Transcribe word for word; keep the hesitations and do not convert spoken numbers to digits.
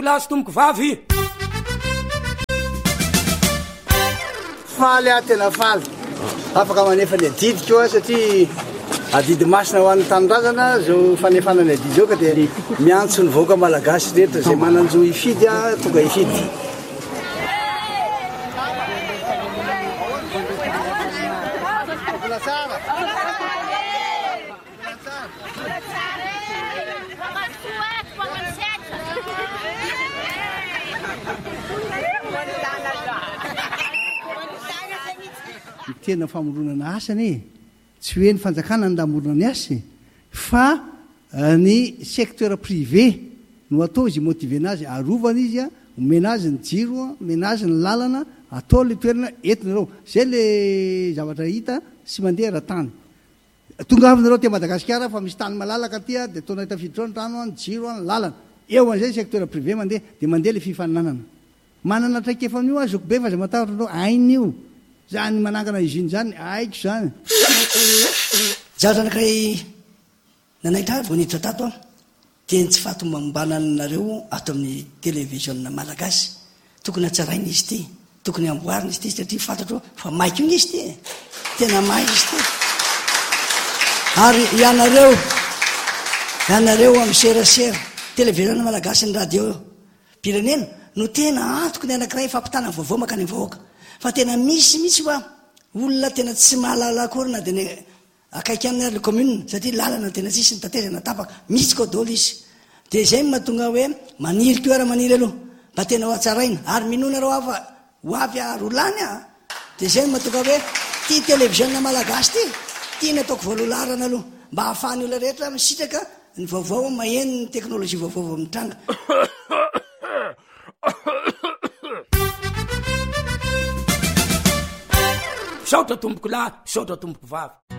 lahy sy tomboko vavy. Faly a tena faly afaka manefa ny adidy koa satria adidy masina ho an'ny tanindrazana zao fanefanany adidy zao ka dia miantso ny vahoaka malagasy rehetra zay mananjo hifidy a tonga hifidy. Tena famoronana asany tsy hoe ny fanjakana ny lamorona ny asy fa ny secteur privé no atao izy motive anazy arovana izy a omena azy ny jiro omena azy ny lalana atao le toerana entinareo zay le zavatra hita sy mandeha ra-tany tonga avinareo te Madagasikara fa misy tany malalaka aty a dia ataona hitafiditra ny trano ny jiro ny lalana eo an'izay secteur privé mandeha dia mandeha le fifaninanana manana traikefan'io a zokobe fa zay matahatra anao ain'io zany manangana iziny zany aiko zany zaho anak'iray nanaitra vao niditra tato a teny tsy fatomambananareo ato amin'ny télévision malagasy tokony hatsaraina izy ty tokony amboarina izy ty satria fantatro fa maika iny izy ty tena may izy ty ary ianareo ianareo amin'ny serasera télévision malagasy ny radio pirenena no tena antoko ny anankiray fampitana vaovao makany vahoaka fa tena misy misy fa olona tena tsy mahalala akory na dia ny akaiky amin'ny le commune satria lalana tena tsisy ny tatezana tapaka misy koa dolo izy dia izay mahatonga hoe maniry ko ara maniry aloha mba tena ho atsaraina ary minona reo afa ho avy arolany a dia izay mahatonga hoe ty télévision malagasy ty tiany ataoko voalolarana aloha mba hahafahany olona rehetra misitraka ny vaovao maheno ny teknôlôjia vaovao amin'ny tranga saotra tomboko lahy saotra tomboko vavy.